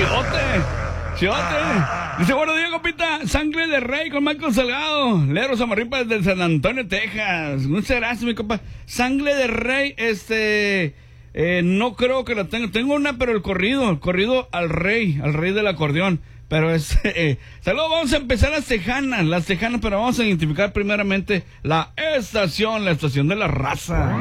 Chiote. Dice, buenos días, compita. Sangre de Rey con Marco Salgado. Lero Samarripa desde San Antonio, Texas. Muchas gracias, mi compa. Sangre de Rey, no creo que la tenga. Tengo una, pero el corrido al rey del acordeón. Pero saludos, vamos a empezar las tejanas, pero vamos a identificar primeramente la estación de la raza.